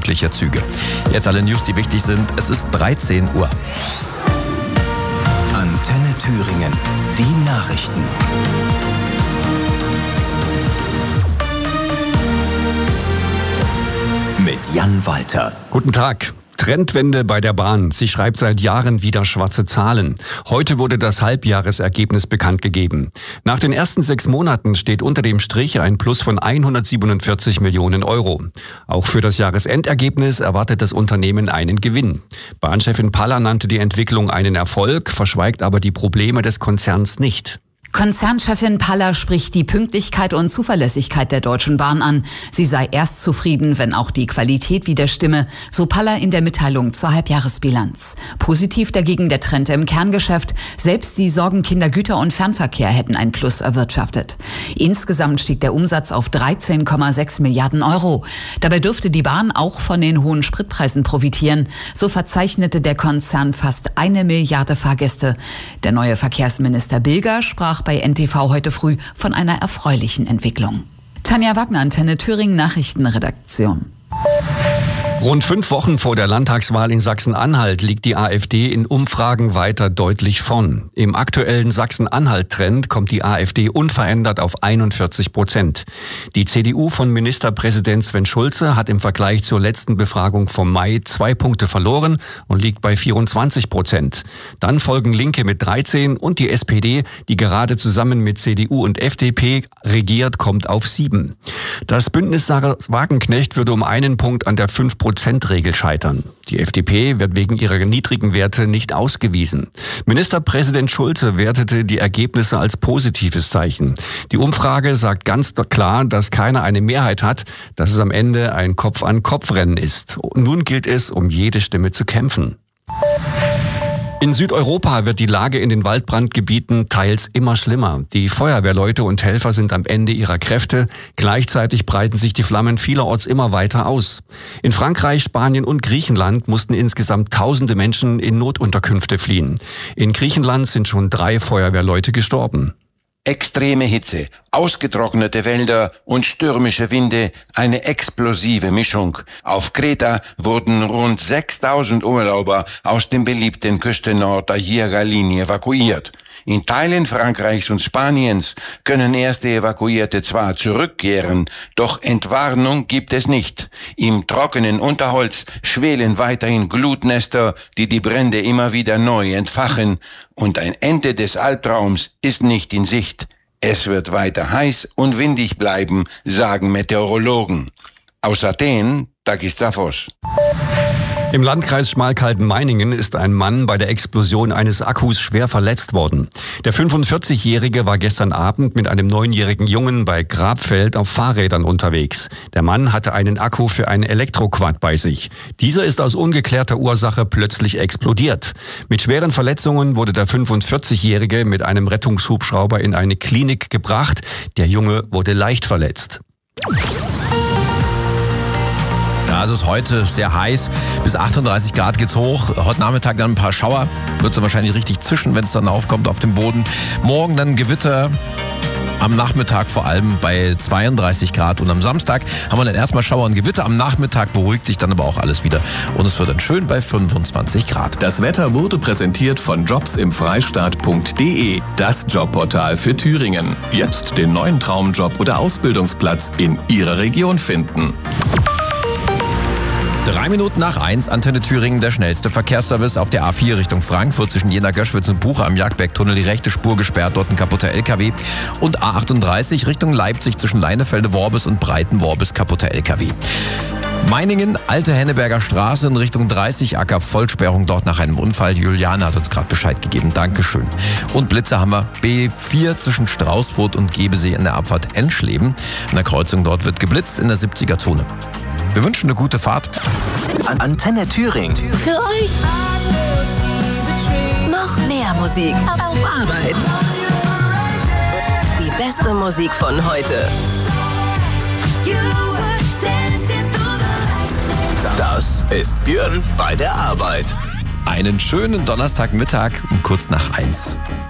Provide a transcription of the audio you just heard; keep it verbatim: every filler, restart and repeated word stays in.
pünktlicher Züge. Jetzt alle News, die wichtig sind. Es ist dreizehn Uhr. Antenne Thüringen. Die Nachrichten. Mit Jan Walter. Guten Tag. Trendwende bei der Bahn. Sie schreibt seit Jahren wieder schwarze Zahlen. Heute wurde das Halbjahresergebnis bekannt gegeben. Nach den ersten sechs Monaten steht unter dem Strich ein Plus von hundertsiebenundvierzig Millionen Euro. Auch für das Jahresendergebnis erwartet das Unternehmen einen Gewinn. Bahnchefin Paller nannte die Entwicklung einen Erfolg, verschweigt aber die Probleme des Konzerns nicht. Konzernchefin Paller spricht die Pünktlichkeit und Zuverlässigkeit der Deutschen Bahn an. Sie sei erst zufrieden, wenn auch die Qualität wieder stimme, so Paller in der Mitteilung zur Halbjahresbilanz. Positiv dagegen der Trend im Kerngeschäft. Selbst die Sorgenkinder Güter- und Fernverkehr hätten ein Plus erwirtschaftet. Insgesamt stieg der Umsatz auf dreizehn Komma sechs Milliarden Euro. Dabei dürfte die Bahn auch von den hohen Spritpreisen profitieren. So verzeichnete der Konzern fast eine Milliarde Fahrgäste. Der neue Verkehrsminister Bilger sprach bei N T V heute früh von einer erfreulichen Entwicklung. Tanja Wagner, Antenne Thüringen Nachrichtenredaktion. Rund fünf Wochen vor der Landtagswahl in Sachsen-Anhalt liegt die AfD in Umfragen weiter deutlich vorn. Im aktuellen Sachsen-Anhalt-Trend kommt die AfD unverändert auf einundvierzig Prozent. Die C D U von Ministerpräsident Sven Schulze hat im Vergleich zur letzten Befragung vom Mai zwei Punkte verloren und liegt bei vierundzwanzig Prozent. Dann folgen Linke mit dreizehn und die S P D, die gerade zusammen mit C D U und F D P regiert, kommt auf sieben. Das Bündnis Sarah Wagenknecht würde um einen Punkt an der fünf Prozent Regel scheitern. Die F D P wird wegen ihrer niedrigen Werte nicht ausgewiesen. Ministerpräsident Schulze wertete die Ergebnisse als positives Zeichen. Die Umfrage sagt ganz klar, dass keiner eine Mehrheit hat, dass es am Ende ein Kopf-an-Kopf-Rennen ist. Und nun gilt es, um jede Stimme zu kämpfen. In Südeuropa wird die Lage in den Waldbrandgebieten teils immer schlimmer. Die Feuerwehrleute und Helfer sind am Ende ihrer Kräfte. Gleichzeitig breiten sich die Flammen vielerorts immer weiter aus. In Frankreich, Spanien und Griechenland mussten insgesamt tausende Menschen in Notunterkünfte fliehen. In Griechenland sind schon drei Feuerwehrleute gestorben. Extreme Hitze, ausgetrocknete Wälder und stürmische Winde, eine explosive Mischung. Auf Kreta wurden rund sechstausend Urlauber aus dem beliebten Küstenort Aguirre-Linie evakuiert. In Teilen Frankreichs und Spaniens können erste Evakuierte zwar zurückkehren, doch Entwarnung gibt es nicht. Im trockenen Unterholz schwelen weiterhin Glutnester, die die Brände immer wieder neu entfachen. Und ein Ende des Albtraums ist nicht in Sicht. Es wird weiter heiß und windig bleiben, sagen Meteorologen. Aus Athen, Takis Zaphos. Im Landkreis Schmalkalden-Meiningen ist ein Mann bei der Explosion eines Akkus schwer verletzt worden. Der fünfundvierzigjährige war gestern Abend mit einem neunjährigen Jungen bei Grabfeld auf Fahrrädern unterwegs. Der Mann hatte einen Akku für ein Elektroquad bei sich. Dieser ist aus ungeklärter Ursache plötzlich explodiert. Mit schweren Verletzungen wurde der fünfundvierzigjährige mit einem Rettungshubschrauber in eine Klinik gebracht. Der Junge wurde leicht verletzt. Ja, es ist heute sehr heiß, bis achtunddreißig Grad geht's hoch. Heute Nachmittag dann ein paar Schauer, wird es wahrscheinlich richtig zischen, wenn es dann aufkommt auf dem Boden. Morgen dann Gewitter, am Nachmittag vor allem bei zweiunddreißig Grad und am Samstag haben wir dann erstmal Schauer und Gewitter. Am Nachmittag beruhigt sich dann aber auch alles wieder und es wird dann schön bei fünfundzwanzig Grad. Das Wetter wurde präsentiert von jobs im freistaat punkt de, das Jobportal für Thüringen. Jetzt den neuen Traumjob oder Ausbildungsplatz in Ihrer Region finden. Drei Minuten nach eins, Antenne Thüringen, der schnellste Verkehrsservice auf der A vier Richtung Frankfurt zwischen Jena-Göschwitz und Buche am Jagdbergtunnel. Die rechte Spur gesperrt, dort ein kaputter L K W. Und A achtunddreißig Richtung Leipzig zwischen Leinefelde-Worbis und Breiten-Worbis, kaputter L K W. Meiningen, Alte Henneberger Straße in Richtung dreißig Acker, Vollsperrung dort nach einem Unfall. Juliane hat uns gerade Bescheid gegeben, Dankeschön. Und Blitze haben wir, B vier zwischen Straußfurt und Gebesee in der Abfahrt Enschleben. An der Kreuzung dort wird geblitzt in der siebziger Zone. Wir wünschen eine gute Fahrt. An Antenne Thüringen. Für euch noch mehr Musik auf Arbeit. Die beste Musik von heute. Das ist Björn bei der Arbeit. Einen schönen Donnerstagmittag um kurz nach eins.